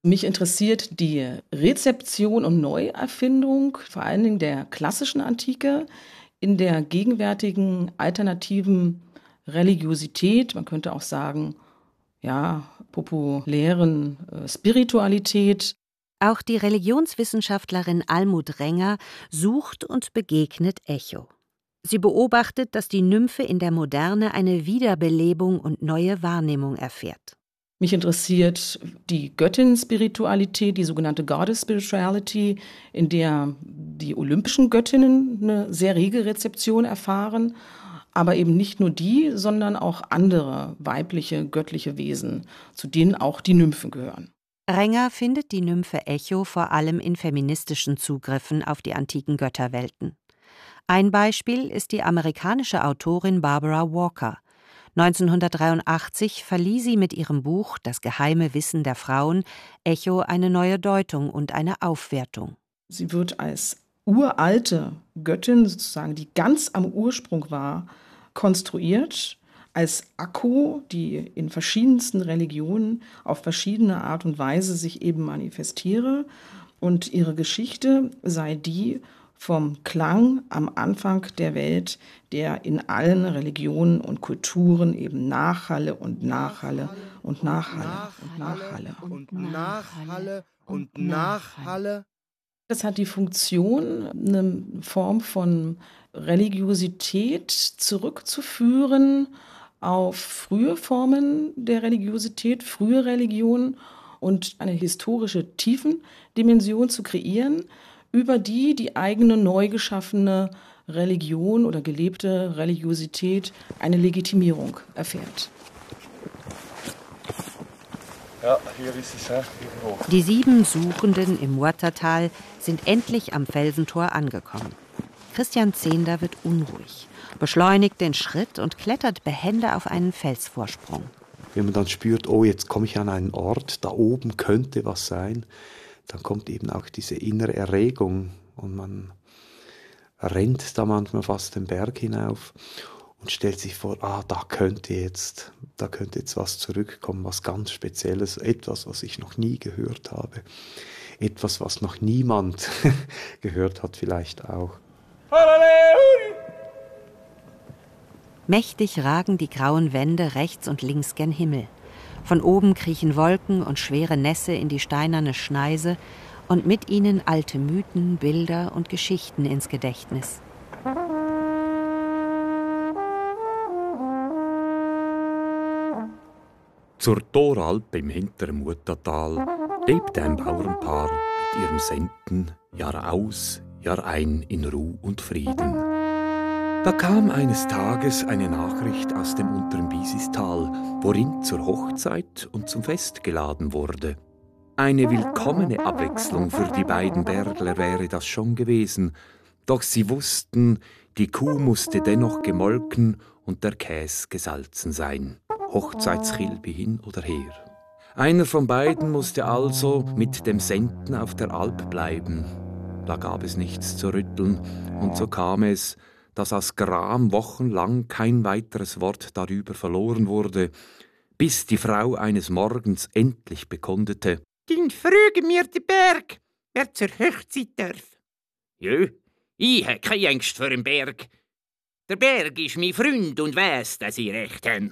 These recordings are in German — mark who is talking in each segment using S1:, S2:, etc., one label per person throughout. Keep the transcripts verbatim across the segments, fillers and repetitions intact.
S1: Mich interessiert die Rezeption und Neuerfindung, vor allen Dingen der klassischen Antike, in der gegenwärtigen alternativen Religiosität, man könnte auch sagen, ja, populären äh, Spiritualität.
S2: Auch die Religionswissenschaftlerin Almut Renger sucht und begegnet Echo. Sie beobachtet, dass die Nymphe in der Moderne eine Wiederbelebung und neue Wahrnehmung erfährt.
S1: Mich interessiert die Göttin-Spiritualität, die sogenannte Goddess Spirituality, in der die olympischen Göttinnen eine sehr rege Rezeption erfahren, aber eben nicht nur die, sondern auch andere weibliche, göttliche Wesen, zu denen auch die Nymphen gehören.
S2: Renger findet die Nymphe Echo vor allem in feministischen Zugriffen auf die antiken Götterwelten. Ein Beispiel ist die amerikanische Autorin Barbara Walker. neunzehnhundertdreiundachtzig verlieh sie mit ihrem Buch »Das geheime Wissen der Frauen« Echo eine neue Deutung und eine Aufwertung.
S1: Sie wird als uralte Göttin, sozusagen, die ganz am Ursprung war, konstruiert, als Akko, die in verschiedensten Religionen auf verschiedene Art und Weise sich eben manifestiere. Und ihre Geschichte sei die vom Klang am Anfang der Welt, der in allen Religionen und Kulturen eben nachhalle und nachhalle und nachhalle und nachhalle
S3: und nachhalle und nachhalle.
S1: Das hat die Funktion, eine Form von Religiosität zurückzuführen auf frühe Formen der Religiosität, frühe Religionen und eine historische Tiefendimension zu kreieren, über die die eigene neu geschaffene Religion oder gelebte Religiosität eine Legitimierung erfährt.
S3: Ja, hier ist es echt hoch.
S2: Die sieben Suchenden im Murtertal sind endlich am Felsentor angekommen. Christian Zehnder wird unruhig, beschleunigt den Schritt und klettert behende auf einen Felsvorsprung.
S4: Wenn man dann spürt, oh, jetzt komme ich an einen Ort, da oben könnte was sein, dann kommt eben auch diese innere Erregung und man rennt da manchmal fast den Berg hinauf und stellt sich vor, ah, da könnte jetzt, da könnte jetzt was zurückkommen, was ganz Spezielles, etwas, was ich noch nie gehört habe, etwas, was noch niemand gehört hat vielleicht auch.
S2: Mächtig ragen die grauen Wände rechts und links gen Himmel. Von oben kriechen Wolken und schwere Nässe in die steinerne Schneise und mit ihnen alte Mythen, Bilder und Geschichten ins Gedächtnis.
S5: Zur Toralp im hinteren Murtertal lebte ein Bauernpaar mit ihrem Senten Jahr aus, Jahr ein in Ruh und Frieden. Da kam eines Tages eine Nachricht aus dem unteren Bisistal, worin zur Hochzeit und zum Fest geladen wurde. Eine willkommene Abwechslung für die beiden Bergler wäre das schon gewesen, doch sie wussten, die Kuh musste dennoch gemolken und der Käs gesalzen sein. Hochzeitskilbi hin oder her. Einer von beiden musste also mit dem Senten auf der Alp bleiben. Da gab es nichts zu rütteln, und so kam es, dass aus Gram wochenlang kein weiteres Wort darüber verloren wurde, bis die Frau eines Morgens endlich bekundete:
S6: «Dann frage mir den Berg, wer zur Hochzeit darf.»
S7: «Jö, ich habe keine Angst vor dem Berg. Der Berg ist mein Freund und weiss, dass ich recht habe.»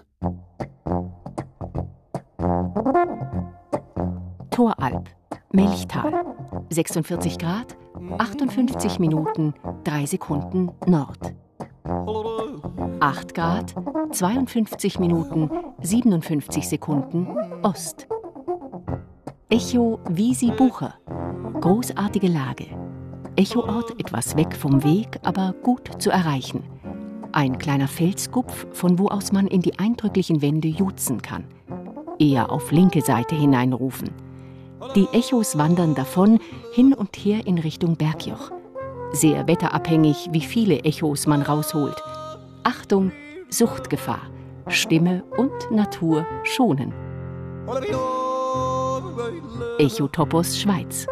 S8: Toralp, Melchtal, sechsundvierzig Grad, achtundfünfzig Minuten, drei Sekunden Nord. acht Grad, zweiundfünfzig Minuten, siebenundfünfzig Sekunden Ost. Echo Wiesi Bucher. Großartige Lage. Echoort etwas weg vom Weg, aber gut zu erreichen. Ein kleiner Felsgupf, von wo aus man in die eindrücklichen Wände jutzen kann. Eher auf linke Seite hineinrufen. Die Echos wandern davon, hin und her in Richtung Bergjoch. Sehr wetterabhängig, wie viele Echos man rausholt. Achtung, Suchtgefahr. Stimme und Natur schonen. Echotopos Schweiz.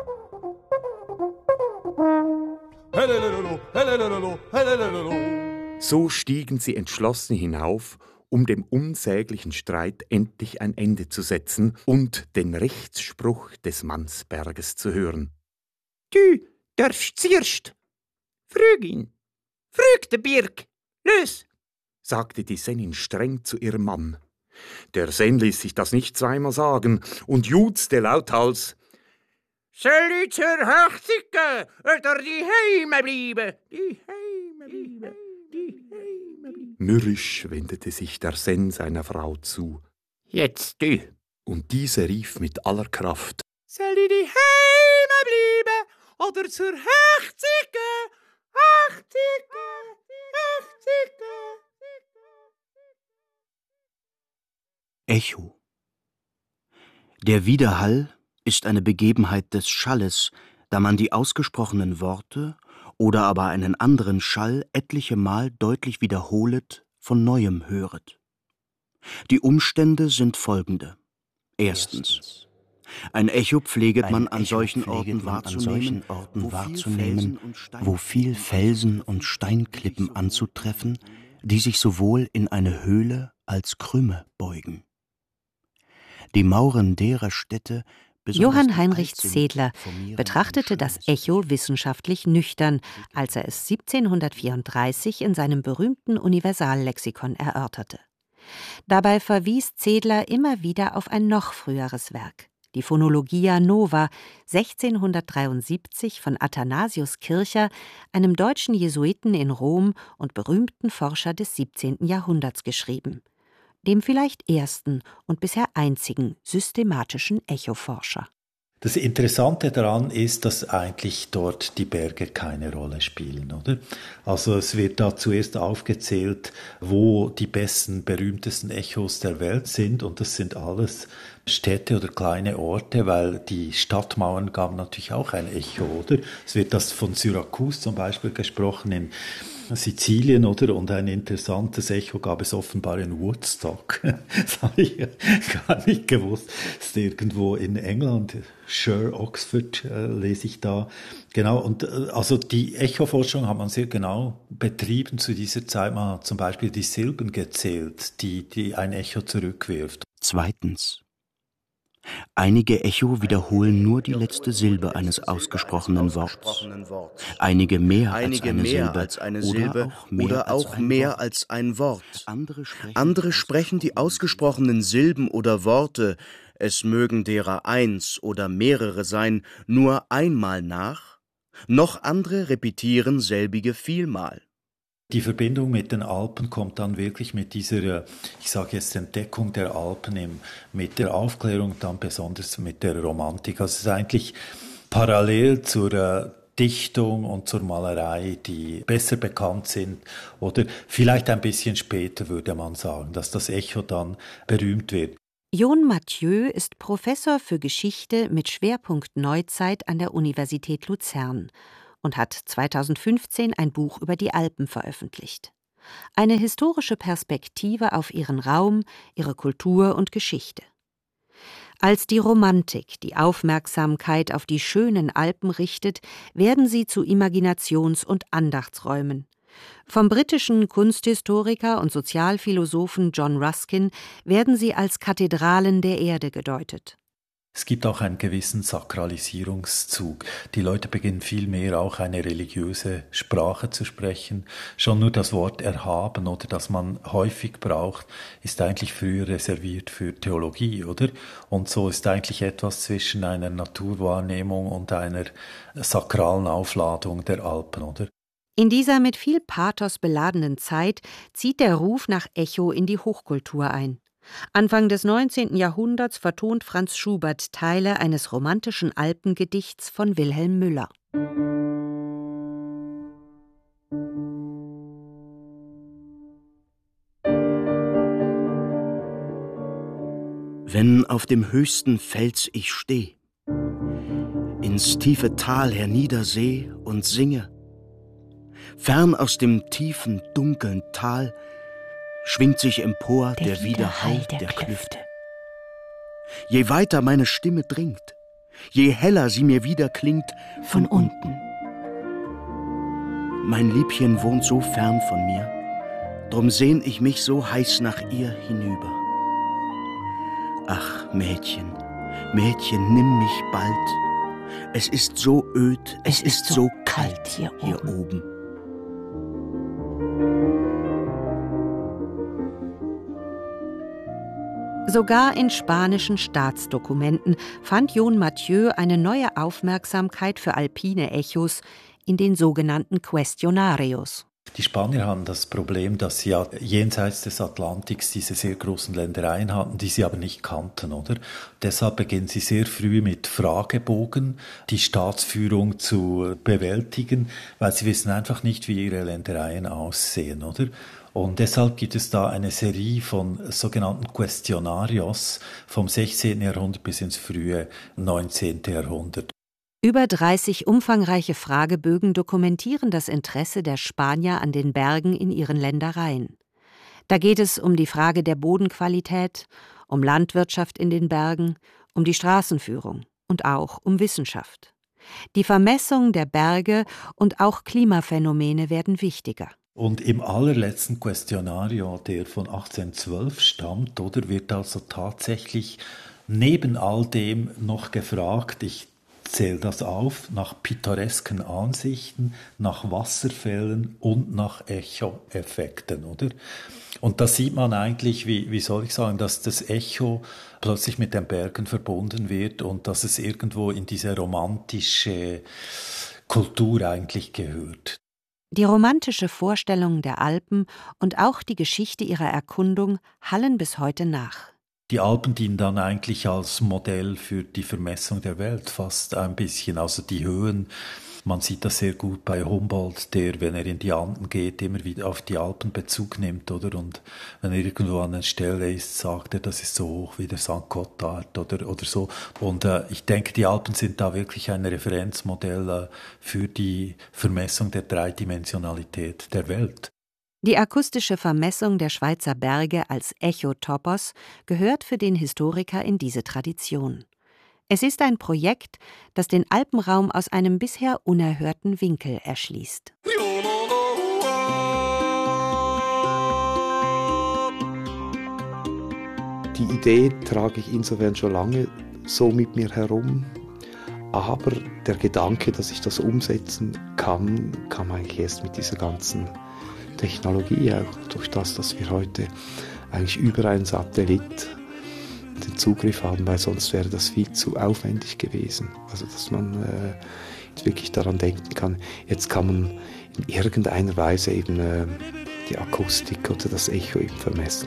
S5: So stiegen sie entschlossen hinauf, um dem unsäglichen Streit endlich ein Ende zu setzen und den Rechtsspruch des Mannsberges zu hören.
S7: Du darfst zuerst. Früg ihn. Früg den Birk. Los!
S5: Sagte die Sennin streng zu ihrem Mann. Der Senn ließ sich das nicht zweimal sagen und juzte lauthals:
S7: Soll ich zur Hochzeit gehen oder die Heime bleiben? Die Heime bleiben, die Heime bleiben.
S5: Mürrisch wendete sich der Senn seiner Frau zu.
S7: Jetzt du.
S5: Und diese rief mit aller Kraft:
S6: Soll ich die Heime bleiben oder zur Hochzeit gehen? Hochzeit gehen, Hochzeit gehen.
S9: Echo. Der Widerhall ist eine Begebenheit des Schalles, da man die ausgesprochenen Worte oder aber einen anderen Schall etliche Mal deutlich wiederholet, von Neuem höret. Die Umstände sind folgende. Erstens. Ein Echo pfleget man an solchen Orten wahrzunehmen, wo viel Felsen und Steinklippen anzutreffen, die sich sowohl in eine Höhle als Krümme beugen. Die Mauren derer Städte,
S2: Johann Heinrich Zedler betrachtete das Echo wissenschaftlich nüchtern, als er es siebzehnhundertvierunddreißig in seinem berühmten Universallexikon erörterte. Dabei verwies Zedler immer wieder auf ein noch früheres Werk, die Phonologia Nova, sechzehnhundertdreiundsiebzig von Athanasius Kircher, einem deutschen Jesuiten in Rom und berühmten Forscher des siebzehnten Jahrhunderts, geschrieben. Dem vielleicht ersten und bisher einzigen systematischen Echoforscher.
S10: Das Interessante daran ist, dass eigentlich dort die Berge keine Rolle spielen, oder? Also es wird da zuerst aufgezählt, wo die besten, berühmtesten Echos der Welt sind, und das sind alles Städte oder kleine Orte, weil die Stadtmauern gaben natürlich auch ein Echo, oder? Es wird das von Syrakus zum Beispiel gesprochen in Sizilien, oder? Und ein interessantes Echo gab es offenbar in Woodstock. Das habe ich gar nicht gewusst. Das ist irgendwo in England, Shire, Oxford, äh, lese ich da. Genau, und äh, also die Echoforschung hat man sehr genau betrieben zu dieser Zeit. Man hat zum Beispiel die Silben gezählt, die, die ein Echo zurückwirft.
S9: Zweitens. Einige Echo wiederholen nur die letzte Silbe eines ausgesprochenen Wortes. Einige mehr als eine Silbe oder auch mehr als ein Wort. Andere sprechen die ausgesprochenen Silben oder Worte, es mögen derer eins oder mehrere sein, nur einmal nach, noch andere repetieren selbige vielmal.
S10: Die Verbindung mit den Alpen kommt dann wirklich mit dieser, ich sage jetzt, Entdeckung der Alpen, im, mit der Aufklärung, dann besonders mit der Romantik. Also es ist eigentlich parallel zur äh, Dichtung und zur Malerei, die besser bekannt sind, oder vielleicht ein bisschen später würde man sagen, dass das Echo dann berühmt wird.
S2: Jon Mathieu ist Professor für Geschichte mit Schwerpunkt Neuzeit an der Universität Luzern und hat zweitausendfünfzehn ein Buch über die Alpen veröffentlicht. Eine historische Perspektive auf ihren Raum, ihre Kultur und Geschichte. Als die Romantik die Aufmerksamkeit auf die schönen Alpen richtet, werden sie zu Imaginations- und Andachtsräumen. Vom britischen Kunsthistoriker und Sozialphilosophen John Ruskin werden sie als Kathedralen der Erde gedeutet.
S10: Es gibt auch einen gewissen Sakralisierungszug. Die Leute beginnen vielmehr auch eine religiöse Sprache zu sprechen. Schon nur das Wort erhaben oder das man häufig braucht, ist eigentlich früher reserviert für Theologie, oder? Und so ist eigentlich etwas zwischen einer Naturwahrnehmung und einer sakralen Aufladung der Alpen, oder?
S2: In dieser mit viel Pathos beladenen Zeit zieht der Ruf nach Echo in die Hochkultur ein. Anfang des neunzehnten Jahrhunderts vertont Franz Schubert Teile eines romantischen Alpengedichts von Wilhelm Müller.
S9: Wenn auf dem höchsten Fels ich steh, ins tiefe Tal herniederseh und singe, fern aus dem tiefen, dunkeln Tal schwingt sich empor der, der Widerhall der, der Klüfte. Je weiter meine Stimme dringt, je heller sie mir wieder klingt von unten. Mein Liebchen wohnt so fern von mir, Drum sehn ich mich so heiß nach ihr hinüber. Ach, Mädchen, Mädchen, nimm mich bald. Es ist so öd, es, es ist, ist so, so kalt hier, hier oben. oben.
S2: Sogar in spanischen Staatsdokumenten fand John Mathieu eine neue Aufmerksamkeit für alpine Echos in den sogenannten Questionarios.
S10: Die Spanier haben das Problem, dass sie ja jenseits des Atlantiks diese sehr großen Ländereien hatten, die sie aber nicht kannten, oder? Deshalb beginnen sie sehr früh mit Fragebogen, die Staatsführung zu bewältigen, weil sie wissen einfach nicht, wie ihre Ländereien aussehen, oder? Und deshalb gibt es da eine Serie von sogenannten Questionarios vom sechzehnten Jahrhundert bis ins frühe neunzehnten Jahrhundert.
S2: Über dreißig umfangreiche Fragebögen dokumentieren das Interesse der Spanier an den Bergen in ihren Ländereien. Da geht es um die Frage der Bodenqualität, um Landwirtschaft in den Bergen, um die Straßenführung und auch um Wissenschaft. Die Vermessung der Berge und auch Klimaphänomene werden wichtiger.
S10: Und im allerletzten Questionario, der von achtzehnhundertzwölf stammt, oder, wird also tatsächlich neben all dem noch gefragt, ich zähle das auf, nach pittoresken Ansichten, nach Wasserfällen und nach Echo-Effekten, oder? Und da sieht man eigentlich, wie, wie soll ich sagen, dass das Echo plötzlich mit den Bergen verbunden wird und dass es irgendwo in diese romantische Kultur eigentlich gehört.
S2: Die romantische Vorstellung der Alpen und auch die Geschichte ihrer Erkundung hallen bis heute nach.
S10: Die Alpen dienen dann eigentlich als Modell für die Vermessung der Welt fast ein bisschen, also die Höhen. Man sieht das sehr gut bei Humboldt, der, wenn er in die Anden geht, immer wieder auf die Alpen Bezug nimmt, oder? Und wenn er irgendwo an einer Stelle ist, sagt er, das ist so hoch wie der Sankt Gotthard oder, oder so. Und äh, ich denke, die Alpen sind da wirklich ein Referenzmodell äh, für die Vermessung der Dreidimensionalität der Welt.
S2: Die akustische Vermessung der Schweizer Berge als Echotopos gehört für den Historiker in diese Tradition. Es ist ein Projekt, das den Alpenraum aus einem bisher unerhörten Winkel erschließt.
S4: Die Idee trage ich insofern schon lange so mit mir herum, aber der Gedanke, dass ich das umsetzen kann, kam eigentlich erst mit dieser ganzen Technologie, auch durch das, dass wir heute eigentlich über einen Satellit den Zugriff haben, weil sonst wäre das viel zu aufwendig gewesen. Also dass man äh, wirklich daran denken kann, jetzt kann man in irgendeiner Weise eben äh, die Akustik oder das Echo eben vermessen.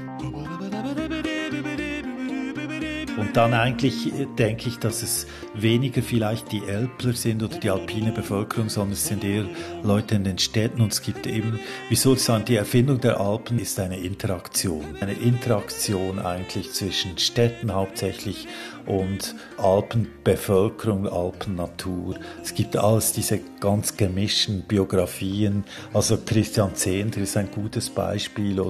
S10: Und dann eigentlich denke ich, dass es weniger vielleicht die Älpler sind oder die alpine Bevölkerung, sondern es sind eher Leute in den Städten. Und es gibt eben, wie soll ich sagen, die Erfindung der Alpen ist eine Interaktion. Eine Interaktion eigentlich zwischen Städten hauptsächlich und Alpenbevölkerung, Alpennatur. Es gibt alles diese ganz gemischten Biografien. Also Christian Zehnder ist ein gutes Beispiel.